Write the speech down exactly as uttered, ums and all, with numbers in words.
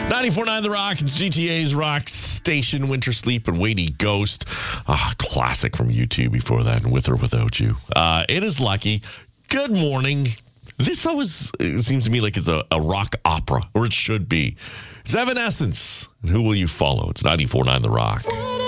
ninety-four point nine The Rock. It's G T A's rock station. Winter Sleep and Weighty Ghost. Ah, classic from U two before that. With or Without You. Uh, it is Lucky. Good morning. This always it seems to me like it's a, a rock opera, or it should be. It's Evanescence. And Who Will You Follow? It's ninety-four point nine The Rock.